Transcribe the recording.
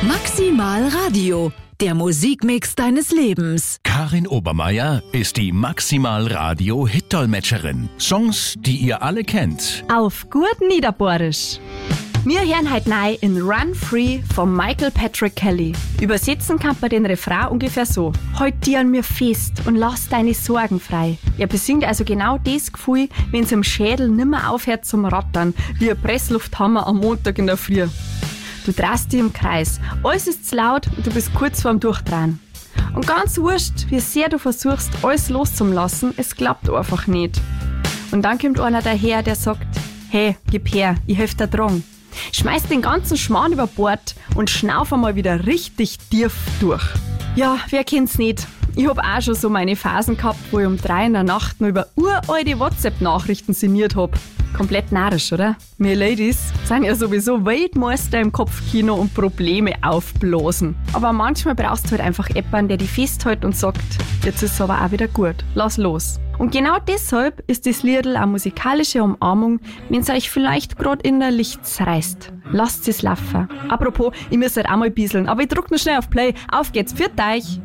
Maximal Radio, der Musikmix deines Lebens. Karin Obermeier ist die Maximal Radio Hit-Dolmetscherin. Songs, die ihr alle kennt. Auf gut Niederbohrisch. Wir hören heute neu in Run Free von Michael Patrick Kelly. Übersetzen kann man den Refrain ungefähr so. Halt dir an mir fest und lass deine Sorgen frei. Er besingt also genau das Gefühl, wenn es im Schädel nimmer aufhört zum Rattern, wie ein Presslufthammer am Montag in der Früh. Du drehst dich im Kreis, alles ist zu laut und du bist kurz vorm Durchdrehen. Und ganz wurscht, wie sehr du versuchst, alles loszulassen, es klappt einfach nicht. Und dann kommt einer daher, der sagt, hey, gib her, ich helf dir dran. Schmeiß den ganzen Schmarrn über Bord und schnauf einmal wieder richtig tief durch. Ja, wer kennt's nicht? Ich hab auch schon so meine Phasen gehabt, wo ich um 3 in der Nacht noch über uralte WhatsApp-Nachrichten sinniert hab. Komplett narrisch, oder? Wir Ladies sind ja sowieso Weltmeister im Kopfkino und Probleme aufblasen. Aber manchmal brauchst du halt einfach jemanden, der dich festhält und sagt, jetzt ist es aber auch wieder gut, lass los. Und genau deshalb ist das Liedl eine musikalische Umarmung, wenn es euch vielleicht gerade innerlich zerreißt. Lasst es laufen. Apropos, ich muss halt auch mal bisseln, aber ich druck noch schnell auf Play. Auf geht's, für euch!